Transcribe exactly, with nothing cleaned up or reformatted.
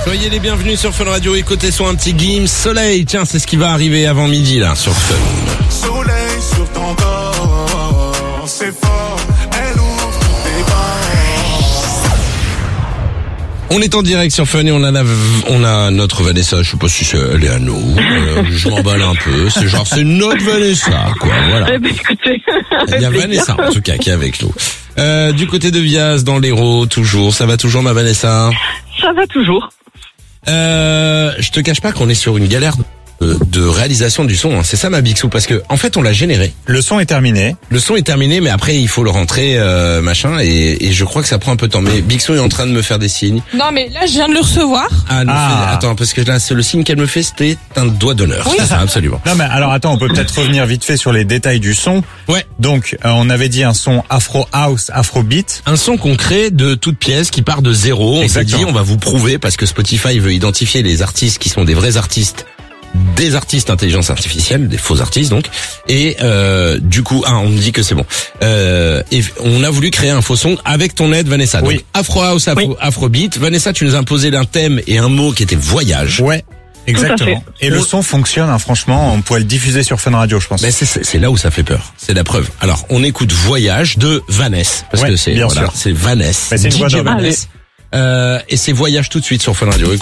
Soyez les bienvenus sur Fun Radio et côté son un petit Gims Soleil. Tiens, c'est ce qui va arriver avant midi là sur Fun. Soleil sur ton corps, c'est fort, elle ouvre tes bras. On est en direct sur Fun et on a, on a notre Vanessa, je sais pas si c'est, elle est à nous, euh, je m'emballe un peu, c'est genre c'est notre Vanessa quoi, voilà. Eh ben, écoutez, Il y a Vanessa en tout cas qui est avec nous. Euh, du côté de Viaz, dans l'Hérault, toujours, ça va toujours ma Vanessa? ça va toujours. Euh, je te cache pas qu'on est sur une galère de, de réalisation du son, hein. C'est ça ma Bixou, parce que en fait on l'a généré. Le son est terminé. Le son est terminé, mais après il faut le rentrer, euh, machin, et, et je crois que ça prend un peu de temps. Mais Bixou est en train de me faire des signes. Non, mais là, je viens de le recevoir. Ah, elle me Ah. fait- attends, parce que là, c'est le signe qu'elle me fait, c'était un doigt d'honneur. Oui. C'est ça, absolument. Non mais alors attends, on peut peut-être revenir vite fait sur les détails du son. Ouais. Donc euh, on avait dit un son afro house, afro beat. Un son qu'on crée de toute pièce qui part de zéro. On s'est dit, Exactement. on va vous prouver, parce que Spotify veut identifier les artistes qui sont des vrais artistes, des artistes intelligence artificielle, des faux artistes donc. Et euh, du coup, ah, on me dit que c'est bon. Euh, et on a voulu créer un faux son avec ton aide, Vanessa. Donc Oui. Afro House, Afro, Oui. Afrobeat. Vanessa, tu nous as imposé un thème et un mot qui était voyage. Ouais. Exactement. Et le son fonctionne, hein, franchement, on pourrait le diffuser sur Fun Radio, je pense. Mais c'est, c'est c'est là où ça fait peur. C'est la preuve. Alors, on écoute Voyage de Vanessa. Parce Ouais, que c'est, bien voilà, sûr. c'est Vanessa. Mais c'est une voix D J d'homme. Vanessa. Euh, et c'est Voyage tout de suite sur Fun Radio.